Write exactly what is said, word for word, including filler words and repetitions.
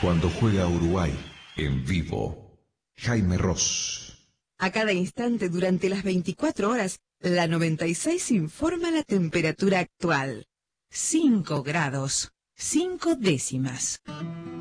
Cuando juega Uruguay en vivo, Jaime Ross. A cada instante durante las veinticuatro horas, la noventa y seis informa la temperatura actual. cinco grados, cinco décimas.